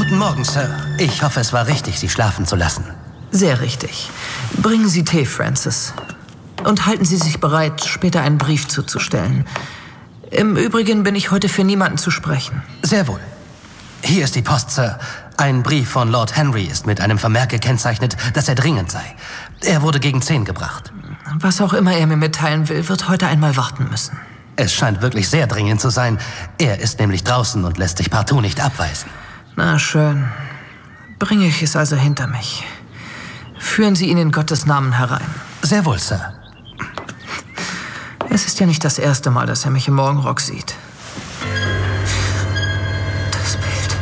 Guten Morgen, Sir. Ich hoffe, es war richtig, Sie schlafen zu lassen. Sehr richtig. Bringen Sie Tee, Francis. Und halten Sie sich bereit, später einen Brief zuzustellen. Im Übrigen bin ich heute für niemanden zu sprechen. Sehr wohl. Hier ist die Post, Sir. Ein Brief von Lord Henry ist mit einem Vermerk gekennzeichnet, dass er dringend sei. Er wurde gegen 10 gebracht. Was auch immer er mir mitteilen will, wird heute einmal warten müssen. Es scheint wirklich sehr dringend zu sein. Er ist nämlich draußen und lässt sich partout nicht abweisen. Na schön. Bringe ich es also hinter mich. Führen Sie ihn in Gottes Namen herein. Sehr wohl, Sir. Es ist ja nicht das erste Mal, dass er mich im Morgenrock sieht. Das Bild.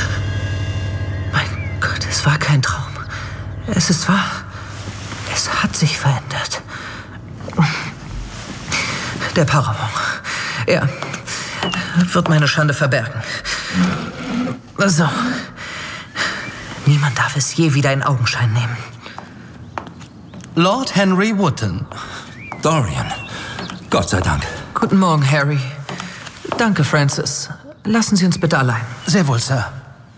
Mein Gott, es war kein Traum. Es ist wahr. Es hat sich verändert. Der Paravent. Er wird meine Schande verbergen. So. Niemand darf es je wieder in Augenschein nehmen. Lord Henry Wotton. Dorian. Gott sei Dank. Guten Morgen, Harry. Danke, Francis. Lassen Sie uns bitte allein. Sehr wohl, Sir.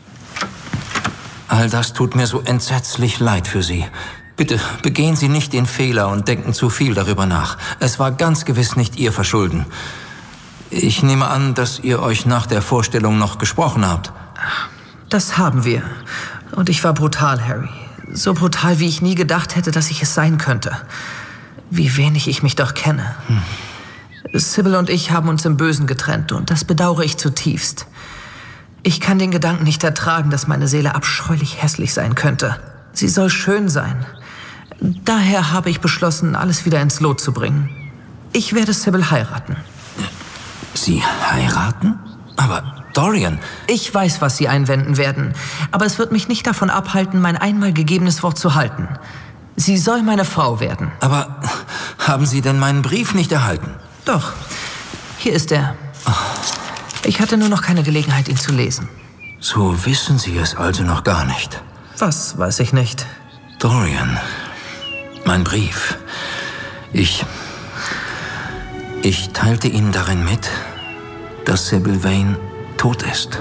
All das tut mir so entsetzlich leid für Sie. Bitte begehen Sie nicht den Fehler und denken zu viel darüber nach. Es war ganz gewiss nicht Ihr Verschulden. Ich nehme an, dass ihr euch nach der Vorstellung noch gesprochen habt. Das haben wir. Und ich war brutal, Harry. So brutal, wie ich nie gedacht hätte, dass ich es sein könnte. Wie wenig ich mich doch kenne. Sybil und ich haben uns im Bösen getrennt und das bedauere ich zutiefst. Ich kann den Gedanken nicht ertragen, dass meine Seele abscheulich hässlich sein könnte. Sie soll schön sein. Daher habe ich beschlossen, alles wieder ins Lot zu bringen. Ich werde Sybil heiraten. Sie heiraten? Aber Dorian... Ich weiß, was Sie einwenden werden, aber es wird mich nicht davon abhalten, mein einmal gegebenes Wort zu halten. Sie soll meine Frau werden. Aber haben Sie denn meinen Brief nicht erhalten? Doch, hier ist er. Ich hatte nur noch keine Gelegenheit, ihn zu lesen. So wissen Sie es also noch gar nicht. Was weiß ich nicht? Dorian, mein Brief. Ich teilte Ihnen darin mit, dass Sybil Vane tot ist.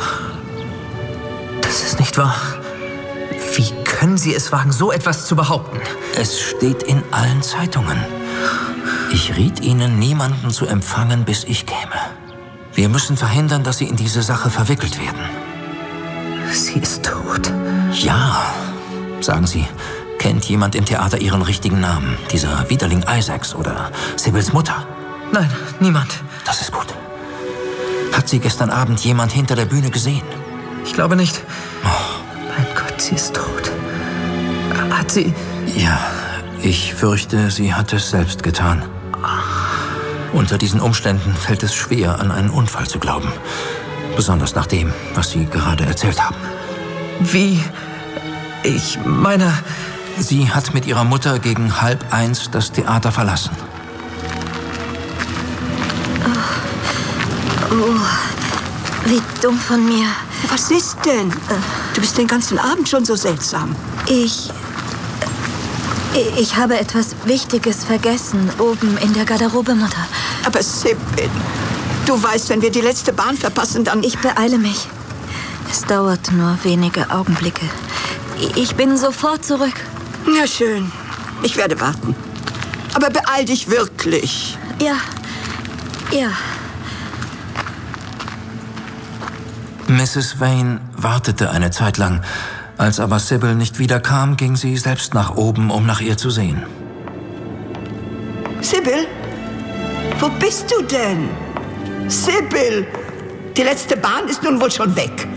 Das ist nicht wahr. Wie können Sie es wagen, so etwas zu behaupten? Es steht in allen Zeitungen. Ich riet Ihnen, niemanden zu empfangen, bis ich käme. Wir müssen verhindern, dass Sie in diese Sache verwickelt werden. Sie ist tot. Ja. Sagen Sie, kennt jemand im Theater Ihren richtigen Namen? Dieser Widerling Isaacs oder Sybils Mutter? Nein, niemand. Das ist gut. Hat sie gestern Abend jemand hinter der Bühne gesehen? Ich glaube nicht. Oh. Mein Gott, sie ist tot. Hat sie... Ja, ich fürchte, sie hat es selbst getan. Unter diesen Umständen fällt es schwer, an einen Unfall zu glauben. Besonders nach dem, was Sie gerade erzählt haben. Wie? Ich meine... Sie hat mit ihrer Mutter gegen 12:30 das Theater verlassen. Oh, wie dumm von mir. Was ist denn? Du bist den ganzen Abend schon so seltsam. Ich habe etwas Wichtiges vergessen, oben in der Garderobe, Mutter. Aber Sybil, du weißt, wenn wir die letzte Bahn verpassen, dann... Ich beeile mich. Es dauert nur wenige Augenblicke. Ich bin sofort zurück. Na schön, ich werde warten. Aber beeil dich wirklich. Ja. Mrs. Vane wartete eine Zeit lang. Als aber Sybil nicht wiederkam, ging sie selbst nach oben, um nach ihr zu sehen. Sybil? Wo bist du denn? Sybil! Die letzte Bahn ist nun wohl schon weg.